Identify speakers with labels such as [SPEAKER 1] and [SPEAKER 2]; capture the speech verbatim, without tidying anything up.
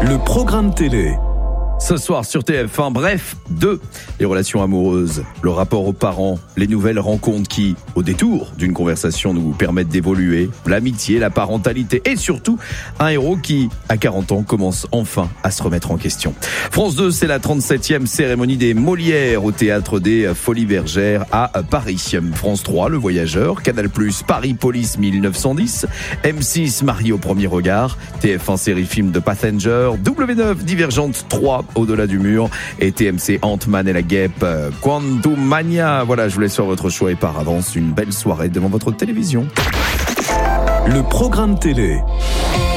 [SPEAKER 1] Le programme télé.
[SPEAKER 2] Ce soir sur T F un, bref, deux, les relations amoureuses, le rapport aux parents, les nouvelles rencontres qui, au détour d'une conversation, nous permettent d'évoluer, l'amitié, la parentalité et surtout un héros qui, à quarante ans, commence enfin à se remettre en question. France deux, c'est la trente-septième cérémonie des Molières au Théâtre des Folies Bergères à Paris. France trois, Le Voyageur, Canal plus, Paris Police mille neuf cent dix, M six, Marie au premier regard, T F un série film de Passenger, W neuf, Divergente trois, Au-delà du mur, et T M C Ant-Man et la guêpe, euh, Quantumania. Voilà, je vous laisse faire votre choix et par avance, une belle soirée devant votre télévision.
[SPEAKER 1] Le programme télé.